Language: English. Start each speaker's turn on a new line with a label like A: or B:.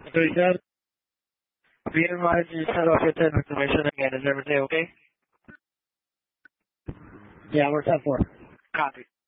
A: 37. Be advised you set off your 10 information again. Is everything okay?
B: Yeah, we're 10-4.
A: Copy.